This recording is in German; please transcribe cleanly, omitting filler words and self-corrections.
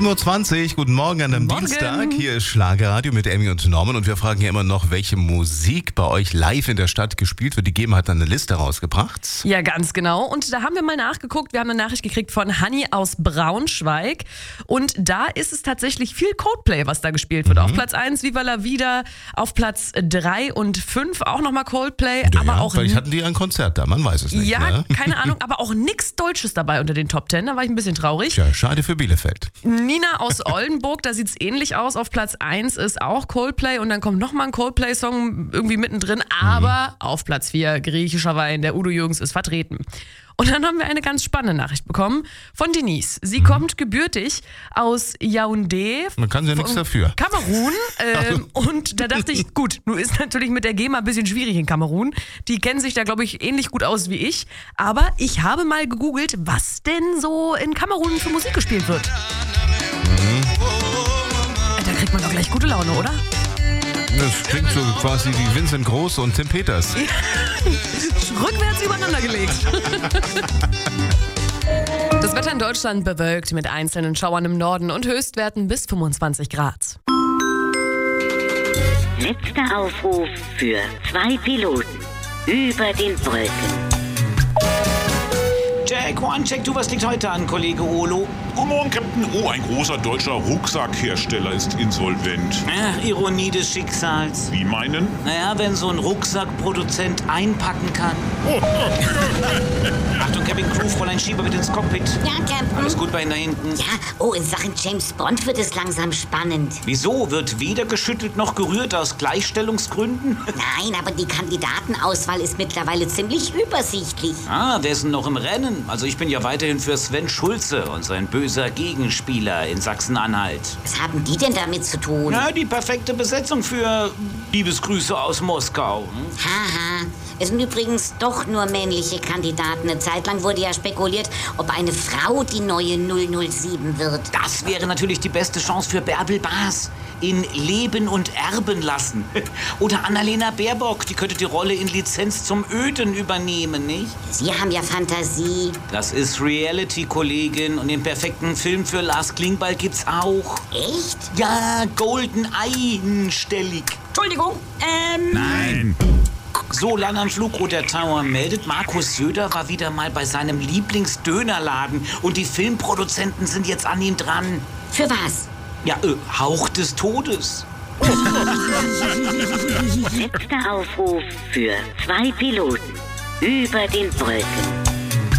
7.20 Uhr, guten Morgen an einem Dienstag. Hier ist Schlagerradio mit Emmy und Norman und wir fragen ja immer noch, welche Musik bei euch live in der Stadt gespielt wird. Die GEMA hat dann eine Liste rausgebracht. Ja, ganz genau. Und da haben wir mal nachgeguckt. Wir haben eine Nachricht gekriegt von Hanni aus Braunschweig. Und da ist es tatsächlich viel Coldplay, was da gespielt wird. Auf Platz 1 Viva la Vida, auf Platz 3 und 5 auch nochmal Coldplay. Ja, aber auch vielleicht hatten die ein Konzert da, man weiß es nicht. Ja, ne? keine Ahnung, aber auch nichts Deutsches dabei unter den Top 10. Da war ich ein bisschen traurig. Tja, schade für Bielefeld. Nina aus Oldenburg, da sieht es ähnlich aus. Auf Platz 1 ist auch Coldplay und dann kommt nochmal ein Coldplay-Song irgendwie mittendrin. Aber auf Platz 4 griechischer Wein, der Udo Jürgens ist vertreten. Und dann haben wir eine ganz spannende Nachricht bekommen von Denise. Sie kommt gebürtig aus Yaoundé. Man kann ja nichts dafür. Kamerun. Und da dachte ich, gut, nun ist natürlich mit der GEMA ein bisschen schwierig in Kamerun. Die kennen sich da, glaube ich, ähnlich gut aus wie ich. Aber ich habe mal gegoogelt, was denn so in Kamerun für Musik gespielt wird. Da kriegt man doch gleich gute Laune, oder? Das klingt so quasi wie Vincent Groß und Tim Peters. Rückwärts übereinander gelegt. Das Wetter in Deutschland bewölkt mit einzelnen Schauern im Norden und Höchstwerten bis 25 Grad. Letzter Aufruf für 2 Piloten über den Wolken. Jack, One-Check, du, was liegt heute an, Kollege Olo? Guten Morgen, Captain. Oh, ein großer deutscher Rucksackhersteller ist insolvent. Ach, Ironie des Schicksals. Wie meinen? Naja, wenn so ein Rucksackproduzent einpacken kann. Achtung, Cabin Crew, Fräulein Schieber mit ins Cockpit. Ja, Captain. Alles gut bei Ihnen da hinten? Ja, oh, in Sachen James Bond wird es langsam spannend. Wieso? Wird weder geschüttelt noch gerührt aus Gleichstellungsgründen? Nein, aber die Kandidatenauswahl ist mittlerweile ziemlich übersichtlich. Ah, wer ist denn noch im Rennen? Also ich bin ja weiterhin für Sven Schulze und sein böser Gegenspieler in Sachsen-Anhalt. Was haben die denn damit zu tun? Na, die perfekte Besetzung für Liebesgrüße aus Moskau. Haha, es sind übrigens doch nur männliche Kandidaten. Eine Zeit lang wurde ja spekuliert, ob eine Frau die neue 007 wird. Das wäre natürlich die beste Chance für Bärbel Baas. In Leben und Erben lassen. Oder Annalena Baerbock, die könnte die Rolle in Lizenz zum Öden übernehmen, nicht? Sie haben ja Fantasie. Das ist Reality, Kollegin. Und den perfekten Film für Lars Klingbeil gibt's auch. Echt? Ja, Golden einstellig. Entschuldigung, Nein. So, Land am Flugroter Tower meldet, Markus Söder war wieder mal bei seinem Lieblingsdönerladen. Und die Filmproduzenten sind jetzt an ihm dran. Für was? Ja, Hauch des Todes. Letzter Aufruf für 2 Piloten über den Wolken.